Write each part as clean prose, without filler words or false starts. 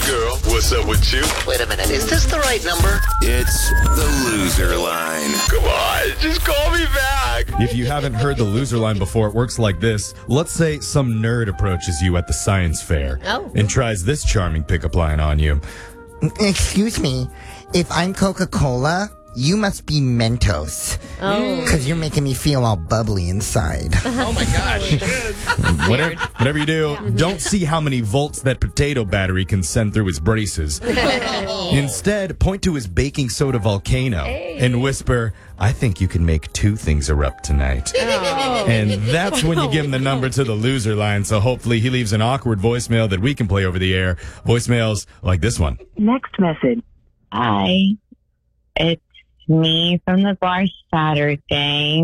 girl, what's up with you? Wait a minute, is this the right number? It's the loser line. Come on, just call me back. If you haven't heard the loser line before, it works like this. Let's say some nerd approaches you at the science fair and tries this charming pickup line on you. Excuse me, if I'm Coca-Cola, you must be Mentos. Oh. Because you're making me feel all bubbly inside. Oh my gosh. Whatever you do, don't see how many volts that potato battery can send through his braces. Instead, point to his baking soda volcano and whisper, I think you can make two things erupt tonight. And that's when you give him the number to the loser line, so hopefully he leaves an awkward voicemail that we can play over the air. Voicemails like this one. Next message. Hi, it's me from the bar Saturday.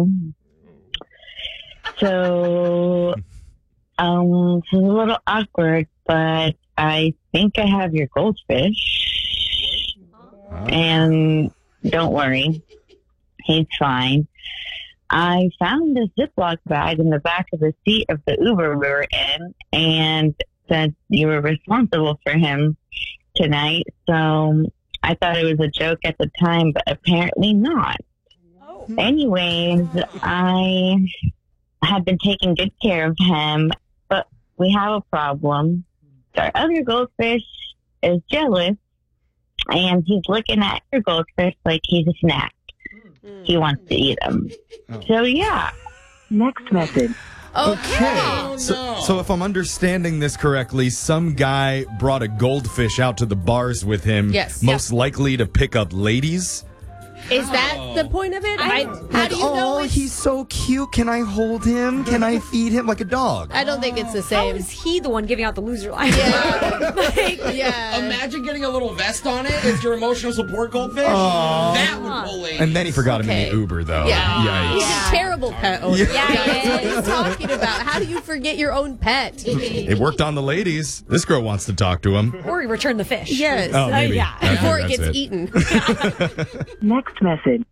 So, it's a little awkward, but I think I have your goldfish. And don't worry, he's fine. I found this Ziploc bag in the back of the seat of the Uber we were in and said you were responsible for him tonight. So I thought it was a joke at the time, but apparently not. Anyways, I have been taking good care of him, but we have a problem. Our other goldfish is jealous, and he's looking at your goldfish like he's a snack. He wants to eat him. So, yeah. Next message. Okay. So if I'm understanding this correctly, some guy brought a goldfish out to the bars with him, most likely to pick up ladies. Is that the point of it? How do you know? He's so cute. Can I hold him? Can I feed him like a dog? I don't think it's the How same. is he the one giving out the loser line? Imagine getting a little vest on it. It's your emotional support goldfish. That would pull ladies. And then he forgot him in the Uber, though. Yeah. He's Yikes. a terrible pet owner. That's what he's talking about. How do you forget your own pet? It worked on the ladies. This girl wants to talk to him. Or he returned the fish. Yes. Oh, maybe. Before it That's gets eaten. Next message.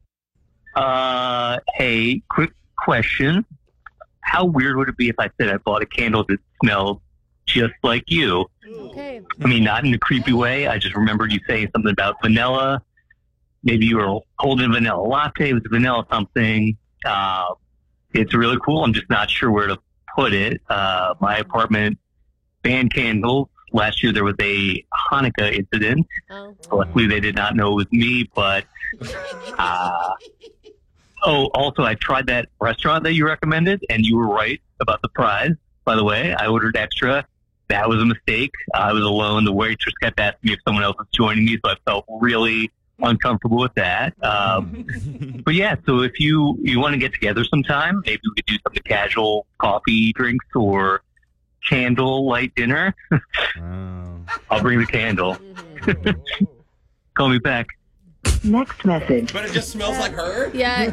Hey, quick question. How weird would it be if I said I bought a candle that smelled just like you? Okay. I mean, not in a creepy way. I just remembered you saying something about vanilla. Maybe you were holding a vanilla latte with vanilla something. It's really cool. I'm just not sure where to put it. My apartment banned candles. Last year there was a Hanukkah incident. Luckily they did not know it was me, but also I tried that restaurant that you recommended, and you were right about the prize, by the way. I ordered extra. That was a mistake. I was alone. The waitress kept asking me if someone else was joining me, so I felt really uncomfortable with that. But yeah, so if you want to get together sometime, maybe we could do something casual, coffee, drinks, or candle light dinner. I'll bring the candle. Call me back. Next message. But it just smells like her? Yeah.